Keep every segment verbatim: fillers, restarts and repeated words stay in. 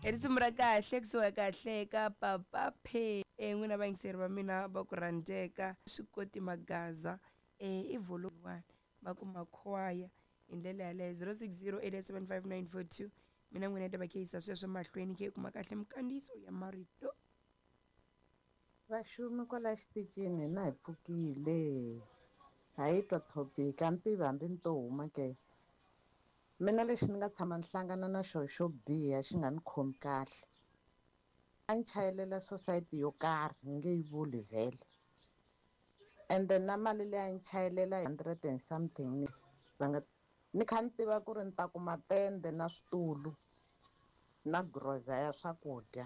Erisimu ra kahle kusuka kahle ka Papa Phe eh n'wina vayingiseri va mina va ku rhandzeka Swikoti Magaza eh i volume one va ku makhwaya hi ndlela yaleyo zero six zero eight eight seven five nine four two mina n'wina ta va khe yisa sweswo mahlweni khe kuma kahle mikandziyiso ya marito. Vaxumi kwala xitichini na hi pfukile ha yi twa topic a ni tivi hambi ni to huma ke mina lexi ni nga tshama ni hlangana na xo xo biha xi nga ni khomi kahle a ni chayelela society yo karhi ni nge yi vuli vhele ende na mali leyi a ni chayelela hi hundred and something va nga ni kha ni tiva ku ri ni ta kuma tende na switulu na groza ya swakudya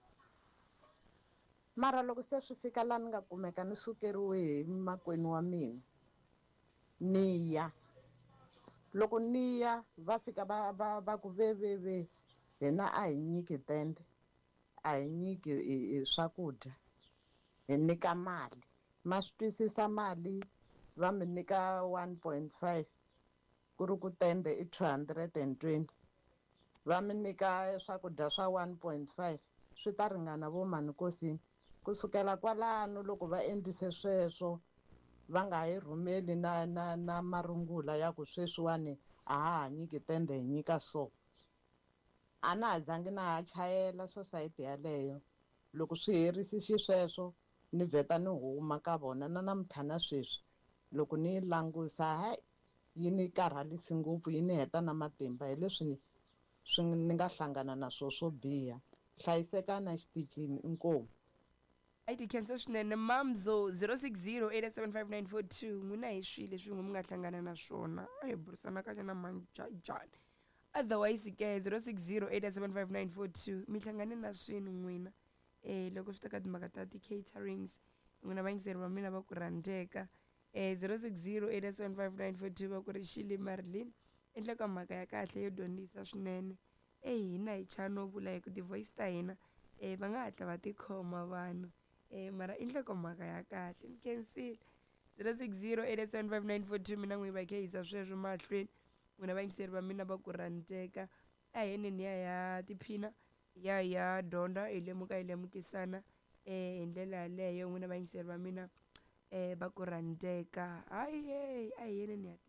mara loko se swi fika laha ni nga kumeka ni sukeriwe hi makwenu wa mina ni ya loko ni ya va fika va va va ku veveve hina a hi nyiki tende a hi nyiki swakudya hi nyika mali ma swi twisisa mali va mi nyika one point five ku ri ku tende i two hundred and twenty va mi nyika swakudya swa one point five swi ta ringana vo mani nkosini kusukela kwalano loko va endlise sweswo va nga yi rhumeli na na na marungula ya ku sweswiwani a ha ha nyiki tende hi nyika so a na ha zangi na ha chayela society yaleyo loko swi herisi xisweswo ni vheta ni huma ka vona na namuntlha na sweswi loko ni yi langusa hayi yi ni karhalisi ngopfu yi ni heta na matimba hi leswi ni swi ni nga hlangana na swo swo biha hlayisekani exitichini inkomu. Ai ti khensa swinene Mamzo zero six zero eight eight seven five nine four two n'wina hi swi leswi n'wi mi nga hlangana na swona a hi burisana kahle na manjajani otherwise ke zero six zero eight eight seven five nine four two mi hlangane na swini n'wina eh loko swi ta ka timhaka ta ti-caterings n'wina vayingiseri va mina va ku rhandzeka eh zero six zero eight eight seven five nine four two va ku ri Shirley Marilyn endla ka mhaka ya kahle yo dyondzisa swinene eh hina hi chava no vula hi ku ti-voice ta hina eh va nga hatla va tikhoma vanhu eh mara i nhlokomhaka ya kahle ni khensile zero six zero eight eight seven five nine four two mina n'wi va khe yisa sweswo mahlweni n'wina vayingiseri va mina va ku rhandzeka a hi yeneni ya ya tiphina ya ya dyondza hi lemuka hi lemukisana eh hi ndlela yaleyo n'wina vayingiseri va mina eh va ku rhandzeka hayi a hi yeneni ya